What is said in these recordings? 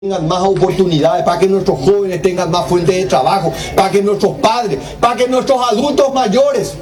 tengan más oportunidades, para que nuestros jóvenes tengan más fuentes de trabajo, para que nuestros padres, para que nuestros adultos mayores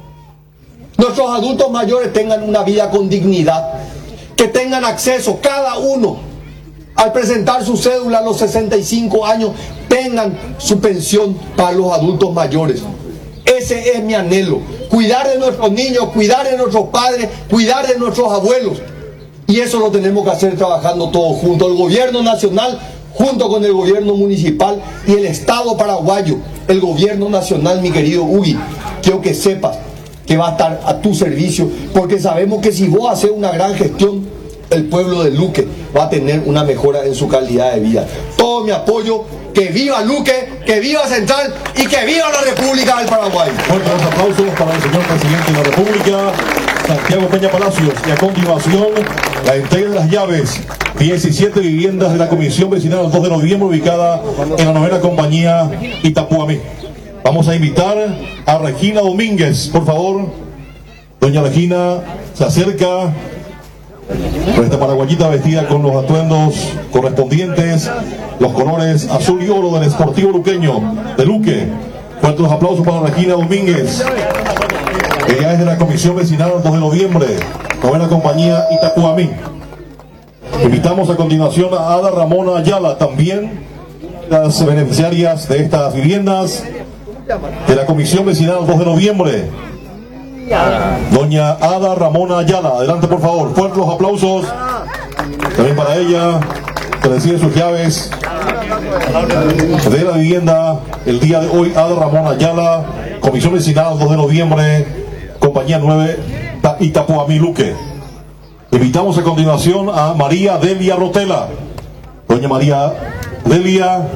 tengan una vida con dignidad, que tengan acceso cada uno al presentar su cédula a los 65 años, tengan su pensión para los adultos mayores. Ese es mi anhelo, cuidar de nuestros niños, cuidar de nuestros padres, cuidar de nuestros abuelos. Y eso lo tenemos que hacer trabajando todos juntos, el gobierno nacional junto con el gobierno municipal y el Estado paraguayo. El gobierno nacional, mi querido Ugi, quiero que sepas que va a estar a tu servicio, porque sabemos que si vos haces una gran gestión, el pueblo de Luque va a tener una mejora en su calidad de vida. Todo mi apoyo, que viva Luque, que viva Central y que viva la República del Paraguay. Fuertes los aplausos para el señor presidente de la República, Santiago Peña Palacios. Y a continuación, la entrega de las llaves, 17 viviendas de la Comisión Vecinal 2 de noviembre, ubicada en la 9ª Compañía Itapuamí. Vamos a invitar a Regina Domínguez, por favor. Doña Regina se acerca con esta paraguayita vestida con los atuendos correspondientes, los colores azul y oro del Sportivo Luqueño de Luque. Fuertes los aplausos para Regina Domínguez. Ella es de la Comisión Vecinal 2 de noviembre, 9ª Compañía Itapuamí. Invitamos a continuación a Ada Ramona Ayala, también las beneficiarias de estas viviendas de la Comisión Vecinal 2 de noviembre. Doña Ada Ramona Ayala, adelante por favor, fuertes los aplausos también para ella, que recibe sus llaves de la vivienda el día de hoy. Ada Ramona Ayala, Comisión Vecinal 2 de noviembre, Compañía 9 Itapuamí Luque. Invitamos a continuación a María Delia Rotela. Doña María Delia,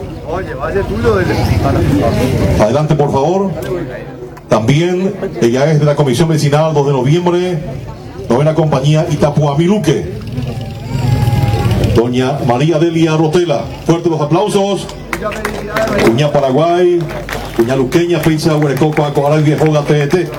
adelante por favor. También ella es de la Comisión Vecinal 2 de noviembre, 9ª Compañía Itapuamí Luque. Doña María Delia Rotela, fuertes los aplausos. Cuña Paraguay, Cuña Luqueña, Fecha, Huerecoco, Acojaray, Viejoga, TET.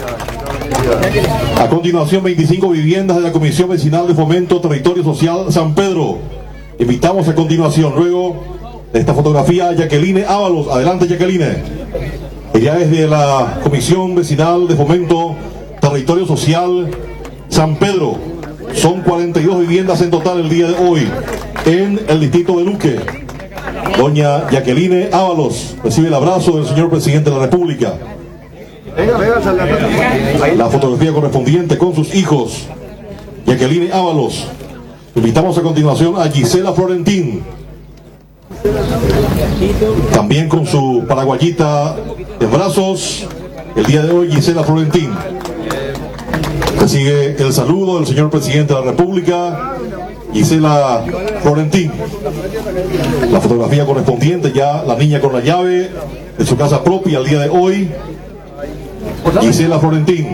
A continuación, 25 viviendas de la Comisión Vecinal de Fomento Territorio Social San Pedro. Invitamos a continuación, luego de esta fotografía, a Jacqueline Ábalos. Adelante, Jacqueline. Ella es de la Comisión Vecinal de Fomento Territorio Social San Pedro. Son 42 viviendas en total el día de hoy en el distrito de Luque. Doña Jacqueline Ábalos recibe el abrazo del señor presidente de la República. La fotografía correspondiente con sus hijos. Jacqueline Ábalos. Invitamos a continuación a Gisela Florentín, también con su paraguayita en brazos. El día de hoy Gisela Florentín recibe el saludo del señor presidente de la República. Gisela Florentín. La fotografía correspondiente, ya la niña con la llave de su casa propia el día de hoy. Gisela Florentín.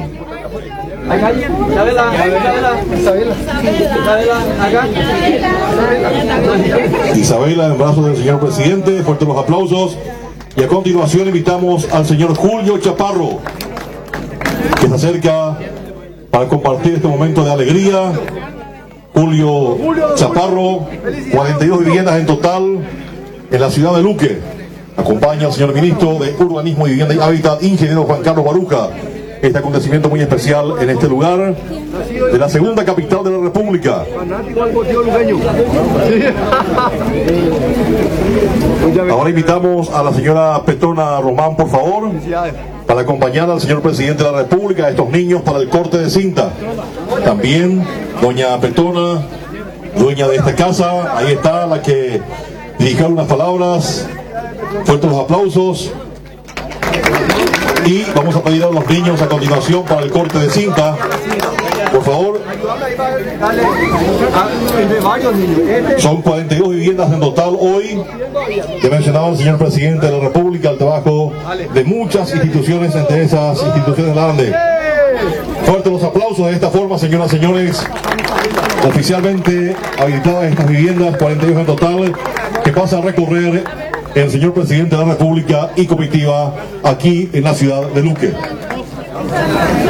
Isabela en brazos del señor presidente, fuertes los aplausos. Y a continuación invitamos al señor Julio Chaparro, que se acerca para compartir este momento de alegría. Julio Chaparro, 42 viviendas en total en la ciudad de Luque. Acompaña al señor ministro de Urbanismo y Vivienda y Hábitat, ingeniero Juan Carlos Baruja. Este acontecimiento muy especial en este lugar de la segunda capital de la República. Ahora invitamos a la señora Petrona Román, por favor, para acompañar al señor presidente de la República, a estos niños para el corte de cinta. También doña Petrona, dueña de esta casa, ahí está, la que dirigirá unas palabras. Fuertes los aplausos. Y vamos a pedir a los niños a continuación para el corte de cinta, por favor. Son 42 viviendas en total hoy, que mencionaba el señor presidente de la República, el trabajo de muchas instituciones, entre esas instituciones grandes. Fuertes los aplausos. De esta forma, señoras y señores, oficialmente habilitadas estas viviendas, 42 en total, que pasa a recorrer el señor presidente de la República y comitiva aquí en la ciudad de Luque.